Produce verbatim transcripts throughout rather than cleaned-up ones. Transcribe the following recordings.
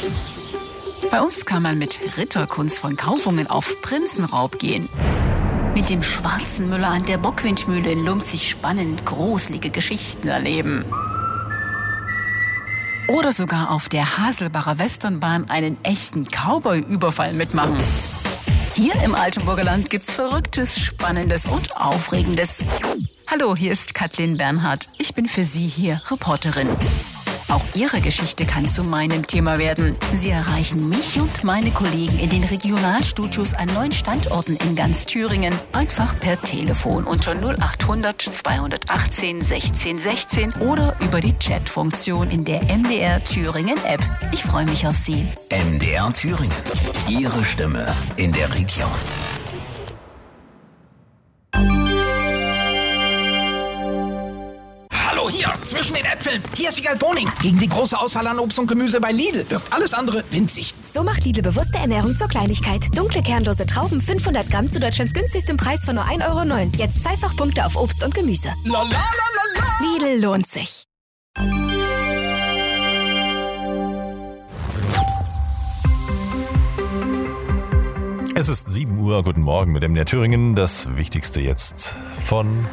Bei uns kann man mit Ritterkunst von Kaufungen auf Prinzenraub gehen. Mit dem schwarzen Müller an der Bockwindmühle in Lumzig spannend gruselige Geschichten erleben. Oder sogar auf der Haselbacher Westernbahn einen echten Cowboy-Überfall mitmachen. Hier im Altenburger Land gibt's Verrücktes, Spannendes und Aufregendes. Hallo, hier ist Kathleen Bernhardt. Ich bin für Sie hier Reporterin. Auch Ihre Geschichte kann zu meinem Thema werden. Sie erreichen mich und meine Kollegen in den Regionalstudios an neun Standorten in ganz Thüringen. Einfach per Telefon unter null acht hundert zweihundertachtzehn sechzehn sechzehn oder über die Chatfunktion in der M D R Thüringen App. Ich freue mich auf Sie. M D R Thüringen. Ihre Stimme in der Region. Hier, zwischen den Äpfeln. Hier ist Wiegald Boning. Gegen die große Auswahl an Obst und Gemüse bei Lidl wirkt alles andere winzig. So macht Lidl bewusste Ernährung zur Kleinigkeit. Dunkle, kernlose Trauben, fünfhundert Gramm zu Deutschlands günstigstem Preis von nur ein Euro neun. Jetzt zweifach Punkte auf Obst und Gemüse. La, la, la, la, la. Lidl lohnt sich. Es ist sieben Uhr. Guten Morgen mit M D R Thüringen. Das Wichtigste jetzt von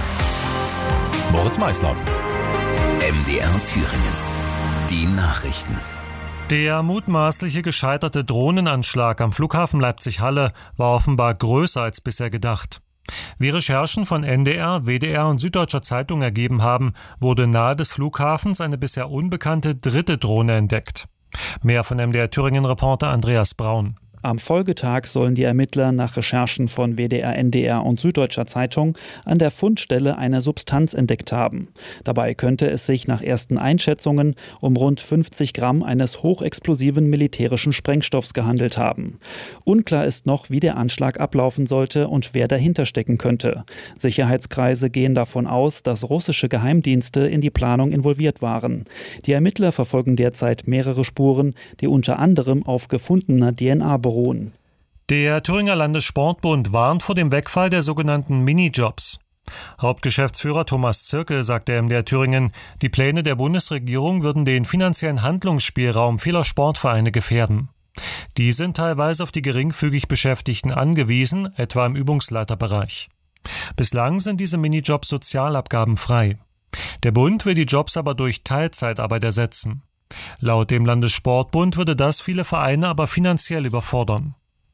Moritz Meissner. M D R Thüringen. Die Nachrichten. Der mutmaßliche gescheiterte Drohnenanschlag am Flughafen Leipzig-Halle war offenbar größer als bisher gedacht. Wie Recherchen von N D R, W D R und Süddeutscher Zeitung ergeben haben, wurde nahe des Flughafens eine bisher unbekannte dritte Drohne entdeckt. Mehr von M D R Thüringen-Reporter Andreas Braun. Am Folgetag sollen die Ermittler nach Recherchen von W D R, N D R und Süddeutscher Zeitung an der Fundstelle eine Substanz entdeckt haben. Dabei könnte es sich nach ersten Einschätzungen um rund fünfzig Gramm eines hochexplosiven militärischen Sprengstoffs gehandelt haben. Unklar ist noch, wie der Anschlag ablaufen sollte und wer dahinter stecken könnte. Sicherheitskreise gehen davon aus, dass russische Geheimdienste in die Planung involviert waren. Die Ermittler verfolgen derzeit mehrere Spuren, die unter anderem auf gefundener D N A beruhen. Der Thüringer Landessportbund warnt vor dem Wegfall der sogenannten Minijobs. Hauptgeschäftsführer Thomas Zirkel sagte M D R Thüringen, die Pläne der Bundesregierung würden den finanziellen Handlungsspielraum vieler Sportvereine gefährden. Die sind teilweise auf die geringfügig Beschäftigten angewiesen, etwa im Übungsleiterbereich. Bislang sind diese Minijobs sozialabgabenfrei. Der Bund will die Jobs aber durch Teilzeitarbeit ersetzen. Laut dem Landessportbund würde das viele Vereine aber finanziell überfordern.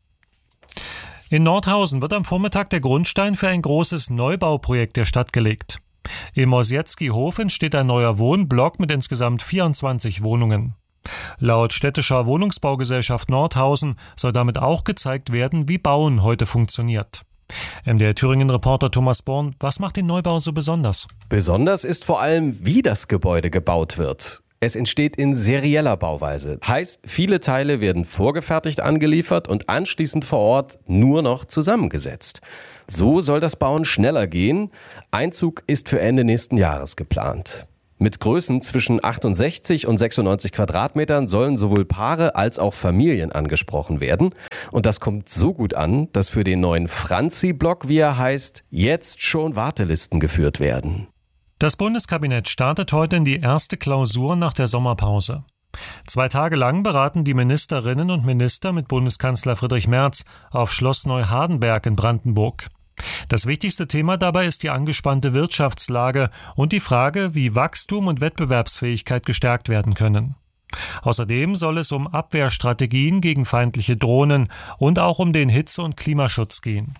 In Nordhausen wird am Vormittag der Grundstein für ein großes Neubauprojekt der Stadt gelegt. Im Osjetski-Hof entsteht ein neuer Wohnblock mit insgesamt vierundzwanzig Wohnungen. Laut Städtischer Wohnungsbaugesellschaft Nordhausen soll damit auch gezeigt werden, wie Bauen heute funktioniert. M D R Thüringen-Reporter Thomas Born, was macht den Neubau so besonders? Besonders ist vor allem, wie das Gebäude gebaut wird. Es entsteht in serieller Bauweise. Heißt, viele Teile werden vorgefertigt angeliefert und anschließend vor Ort nur noch zusammengesetzt. So soll das Bauen schneller gehen. Einzug ist für Ende nächsten Jahres geplant. Mit Größen zwischen achtundsechzig und sechsundneunzig Quadratmetern sollen sowohl Paare als auch Familien angesprochen werden. Und das kommt so gut an, dass für den neuen Franzi-Block, wie er heißt, jetzt schon Wartelisten geführt werden. Das Bundeskabinett startet heute in die erste Klausur nach der Sommerpause. Zwei Tage lang beraten die Ministerinnen und Minister mit Bundeskanzler Friedrich Merz auf Schloss Neuhardenberg in Brandenburg. Das wichtigste Thema dabei ist die angespannte Wirtschaftslage und die Frage, wie Wachstum und Wettbewerbsfähigkeit gestärkt werden können. Außerdem soll es um Abwehrstrategien gegen feindliche Drohnen und auch um den Hitze- und Klimaschutz gehen.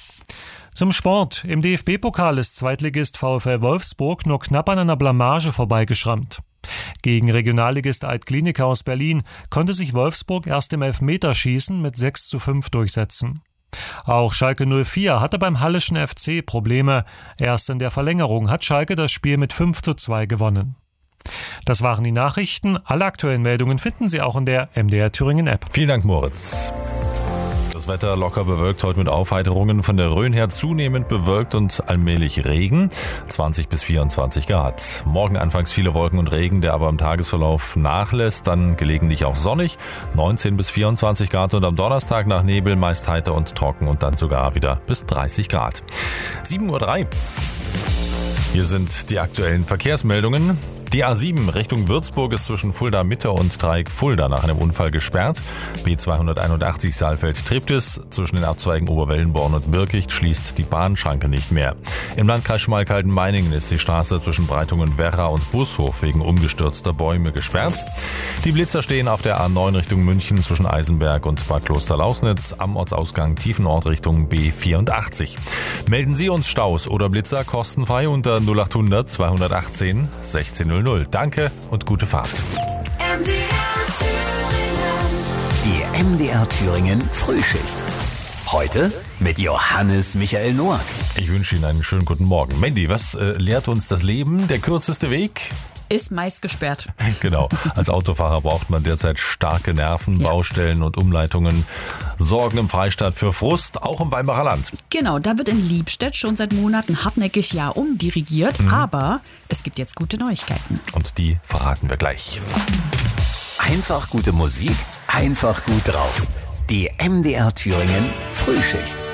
Zum Sport. Im D F B-Pokal ist Zweitligist VfL Wolfsburg nur knapp an einer Blamage vorbeigeschrammt. Gegen Regionalligist Alt-Klinika aus Berlin konnte sich Wolfsburg erst im Elfmeterschießen mit sechs zu fünf durchsetzen. Auch Schalke null vier hatte beim Halleschen F C Probleme. Erst in der Verlängerung hat Schalke das Spiel mit fünf zu zwei gewonnen. Das waren die Nachrichten. Alle aktuellen Meldungen finden Sie auch in der M D R Thüringen App. Vielen Dank, Moritz. Das Wetter locker bewölkt, heute mit Aufheiterungen, von der Rhön her zunehmend bewölkt und allmählich Regen, zwanzig bis vierundzwanzig Grad. Morgen anfangs viele Wolken und Regen, der aber im Tagesverlauf nachlässt, dann gelegentlich auch sonnig, neunzehn bis vierundzwanzig Grad und am Donnerstag nach Nebel meist heiter und trocken und dann sogar wieder bis dreißig Grad. sieben Uhr drei. Hier sind die aktuellen Verkehrsmeldungen. Die A sieben Richtung Würzburg ist zwischen Fulda Mitte und Dreieck Fulda nach einem Unfall gesperrt. B zweihunderteinundachtzig Saalfeld-Triptis zwischen den Abzweigen Oberwellenborn und Birkicht schließt die Bahnschranke nicht mehr. Im Landkreis Schmalkalden-Meiningen ist die Straße zwischen Breitungen-Werra und Bushof wegen umgestürzter Bäume gesperrt. Die Blitzer stehen auf der A neun Richtung München zwischen Eisenberg und Bad Klosterlausnitz, am Ortsausgang Tiefenort Richtung B vierundachtzig. Melden Sie uns Staus oder Blitzer kostenfrei unter null achthundert zweihundertachtzehn sechzehnhundert. Danke und gute Fahrt. Die M D R Thüringen Frühschicht. Heute mit Johannes Michael Noack. Ich wünsche Ihnen einen schönen guten Morgen. Mandy, was äh, lehrt uns das Leben? Der kürzeste Weg? Ist meist gesperrt. Genau. Als Autofahrer braucht man derzeit starke Nerven, Ja. Baustellen und Umleitungen sorgen im Freistaat für Frust, auch im Weimarer Land. Genau, da wird in Liebstedt schon seit Monaten hartnäckig ja umdirigiert, Mhm. aber es gibt jetzt gute Neuigkeiten. Und die verraten wir gleich. Einfach gute Musik, einfach gut drauf. Die M D R Thüringen Frühschicht.